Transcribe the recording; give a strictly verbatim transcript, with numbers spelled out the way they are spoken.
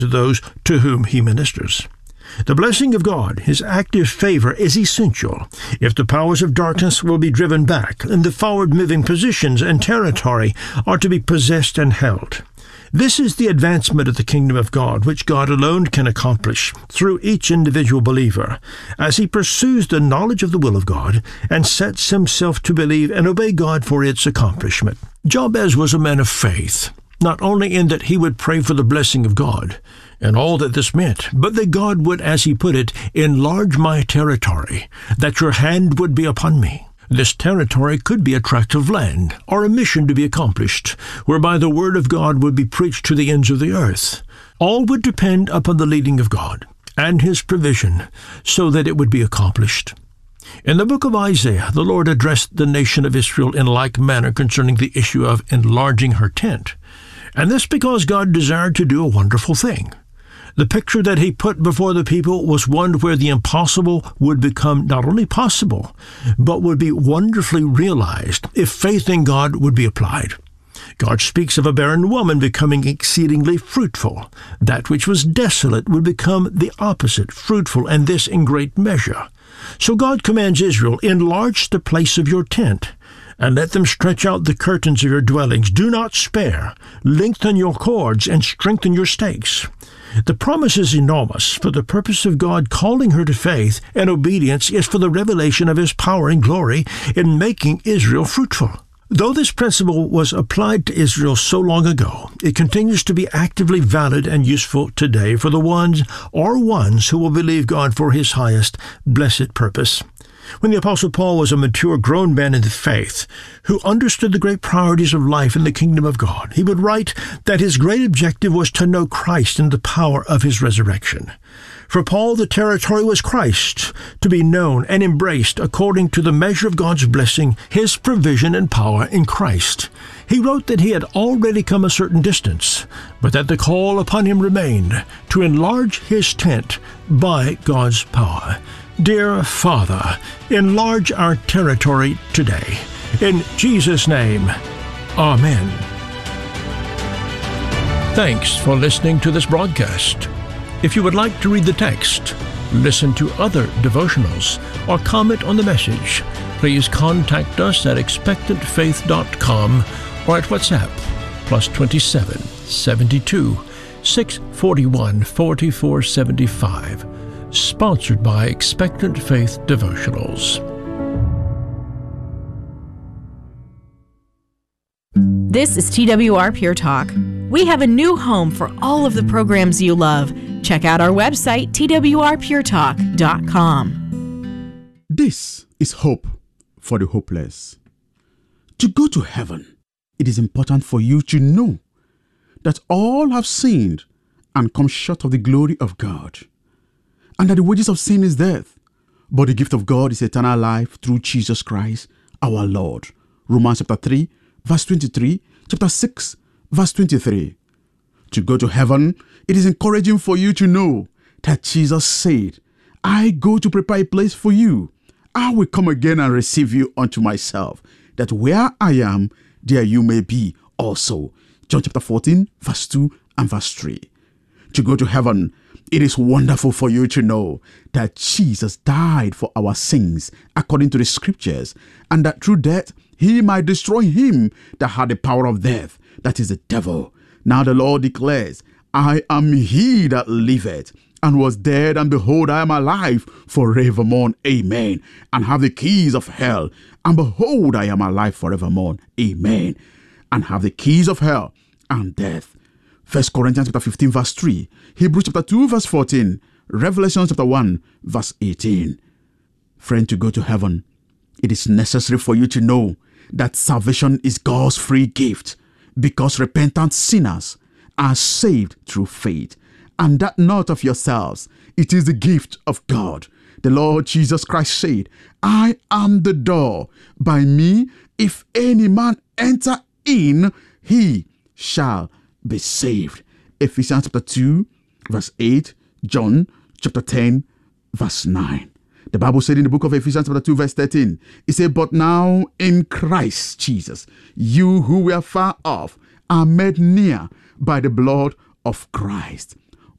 to those to whom he ministers. The blessing of God, his active favor, is essential if the powers of darkness will be driven back and the forward-moving positions and territory are to be possessed and held. This is the advancement of the kingdom of God, which God alone can accomplish through each individual believer, as he pursues the knowledge of the will of God and sets himself to believe and obey God for its accomplishment. Jabez was a man of faith, not only in that he would pray for the blessing of God, and all that this meant, but that God would, as he put it, enlarge my territory, that your hand would be upon me. This territory could be a tract of land, or a mission to be accomplished, whereby the word of God would be preached to the ends of the earth. All would depend upon the leading of God and his provision, so that it would be accomplished. In the book of Isaiah, the Lord addressed the nation of Israel in like manner concerning the issue of enlarging her tent, and this because God desired to do a wonderful thing. The picture that he put before the people was one where the impossible would become not only possible, but would be wonderfully realized if faith in God would be applied. God speaks of a barren woman becoming exceedingly fruitful. That which was desolate would become the opposite, fruitful, and this in great measure. So God commands Israel, enlarge the place of your tent, and let them stretch out the curtains of your dwellings. Do not spare. Lengthen your cords and strengthen your stakes. The promise is enormous, for the purpose of God calling her to faith and obedience is for the revelation of his power and glory in making Israel fruitful. Though this principle was applied to Israel so long ago, it continues to be actively valid and useful today for the ones or ones who will believe God for his highest blessed purpose. When the Apostle Paul was a mature, grown man in the faith, who understood the great priorities of life in the kingdom of God, he would write that his great objective was to know Christ and the power of his resurrection. For Paul, the territory was Christ, to be known and embraced according to the measure of God's blessing, his provision and power in Christ. He wrote that he had already come a certain distance, but that the call upon him remained to enlarge his tent by God's power. Dear Father, enlarge our territory today. In Jesus' name, Amen. Thanks for listening to this broadcast. If you would like to read the text, listen to other devotionals, or comment on the message, please contact us at expectant faith dot com or at WhatsApp, plus twenty-seven, seventy-two, six forty-one, forty-four seventy-five. Sponsored by Expectant Faith Devotionals. This is T W R Pure Talk. We have a new home for all of the programs you love. Check out our website, T W R pure talk dot com. This is hope for the hopeless. To go to heaven, it is important for you to know that all have sinned and come short of the glory of God, and that the wages of sin is death, but the gift of God is eternal life through Jesus Christ our Lord. Romans chapter three, verse twenty-three, chapter six, verse twenty-three. To go to heaven, it is encouraging for you to know that Jesus said, I go to prepare a place for you. I will come again and receive you unto myself, that where I am, there you may be also. John chapter fourteen, verse two and verse three. To go to heaven, it is wonderful for you to know that Jesus died for our sins according to the scriptures, and that through death he might destroy him that had the power of death, that is the devil. Now the Lord declares, I am he that liveth, and was dead, and behold, I am alive forevermore. Amen. And have the keys of hell, and behold, I am alive forevermore. Amen. And have the keys of hell and death. First Corinthians chapter fifteen, verse three. Hebrews chapter two, verse fourteen. Revelation chapter one, verse eighteen. Friend, to go to heaven, it is necessary for you to know that salvation is God's free gift, because repentant sinners are saved through faith, and that not of yourselves. It is the gift of God. The Lord Jesus Christ said, I am the door. By me, if any man enter in, he shall be saved. Ephesians chapter two, verse eight. John chapter ten, verse nine. The Bible said in the book of Ephesians chapter two, verse thirteen, it said, but now in Christ Jesus, you who were far off are made near by the blood of Christ.